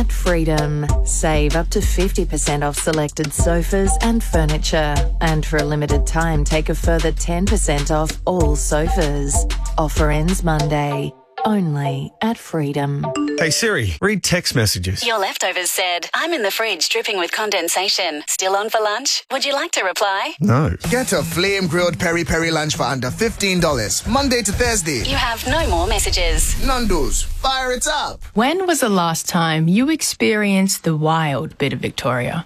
at Freedom. Save up to 50% off selected sofas and furniture. And for a limited time, take a further 10% off all sofas. Offer ends Monday. Only at Freedom. Hey Siri, read text messages. Your leftovers said, I'm in the fridge dripping with condensation. Still on for lunch? Would you like to reply? No. Get a flame-grilled peri-peri lunch for under $15, Monday to Thursday. You have no more messages. Nando's, fire it up. When was the last time you experienced the wild bit of Victoria?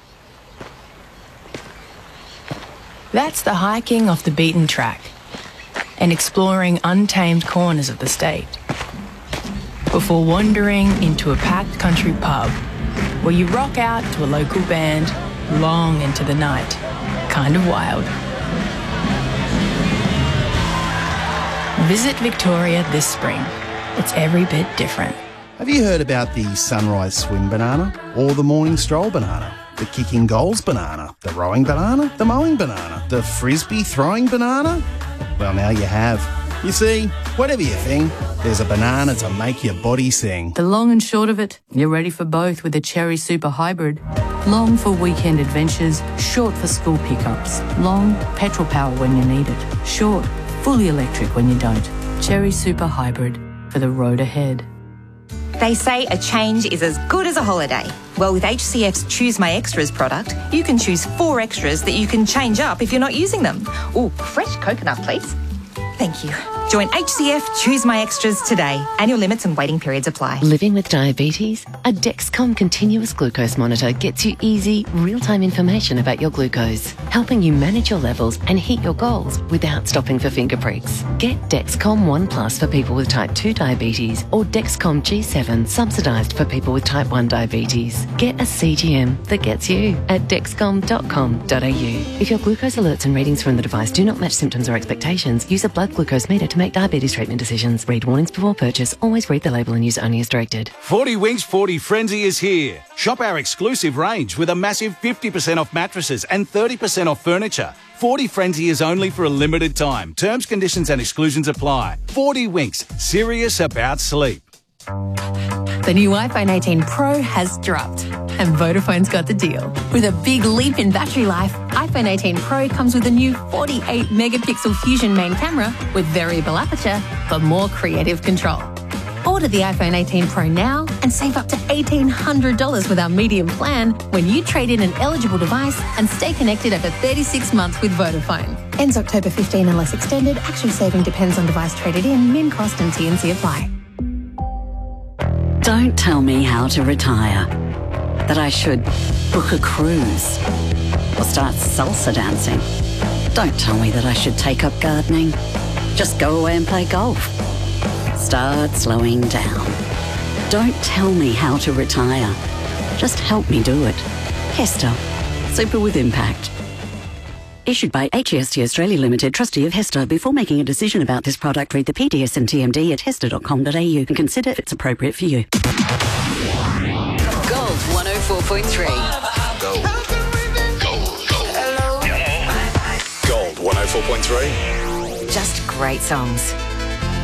That's the hiking off the beaten track and exploring untamed corners of the state before wandering into a packed country pub where you rock out to a local band long into the night. Kind of wild. Visit Victoria this spring. It's every bit different. Have you heard about the sunrise swim banana or the morning stroll banana? The kicking goals banana, the rowing banana, the mowing banana, the frisbee throwing banana? Well, now you have. You see, whatever you think, there's a banana to make your body sing. The long and short of it, you're ready for both with a Cherry Super Hybrid. Long for weekend adventures, short for school pickups. Long, petrol power when you need it. Short, fully electric when you don't. Cherry Super Hybrid for the road ahead. They say a change is as good as a holiday. Well, with HCF's Choose My Extras product, you can choose 4 extras that you can change up if you're not using them. Ooh, fresh coconut, please. Thank you. Join HCF Choose My Extras today. Annual limits and waiting periods apply. Living with diabetes? A Dexcom continuous glucose monitor gets you easy, real-time information about your glucose, helping you manage your levels and hit your goals without stopping for finger pricks. Get Dexcom ONE Plus for people with type 2 diabetes or Dexcom G7 subsidised for people with type 1 diabetes. Get a CGM that gets you at dexcom.com.au. If your glucose alerts and readings from the device do not match symptoms or expectations, use a blood glucose meter to make diabetes treatment decisions. Read warnings before purchase. Always read the label and use only as directed. 40 Winks 40 Frenzy is here. Shop our exclusive range with a massive 50% off mattresses and 30% off furniture. 40 Frenzy is only for a limited time. Terms, conditions and exclusions apply. 40 Winks, serious about sleep. The new iPhone 18 Pro has dropped, and Vodafone's got the deal. With a big leap in battery life, iPhone 18 Pro comes with a new 48-megapixel Fusion main camera with variable aperture for more creative control. Order the iPhone 18 Pro now and save up to $1,800 with our medium plan when you trade in an eligible device and stay connected over 36 months with Vodafone. Ends October 15 unless extended. Actual saving depends on device traded in, min cost and T&C apply. Don't tell me how to retire. That I should book a cruise or start salsa dancing. Don't tell me that I should take up gardening. Just go away and play golf. Start slowing down. Don't tell me how to retire. Just help me do it. Hester. Super with impact. Issued by HEST Australia Limited, trustee of Hester. Before making a decision about this product, read the PDS and TMD at hester.com.au and consider if it's appropriate for you. Gold 104.3. Gold 104.3. Just great songs.